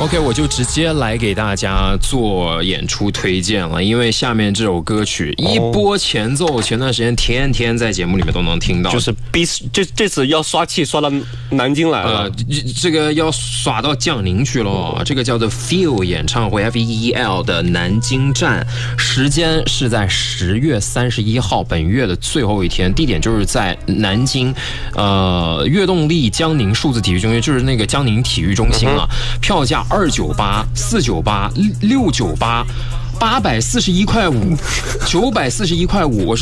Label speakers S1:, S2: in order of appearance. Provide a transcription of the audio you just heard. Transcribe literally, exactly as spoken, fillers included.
S1: OK， 我就直接来给大家做演出推荐了，因为下面这首歌曲一波前奏，前段时间天天在节目里面都能听到，
S2: 就是逼这这次要刷气刷到南京来了，
S1: 呃，这个要耍到江宁去了。这个叫做 Feel 演唱会 F E E L 的南京站，时间是在十月三十一号，本月的最后一天，地点就是在南京，呃，悦动力江宁数字体育中心，就是那个江宁体育中心啊，嗯、票价二九八、四九八、六九八、八百四十一块五、九百四十一块五，我是。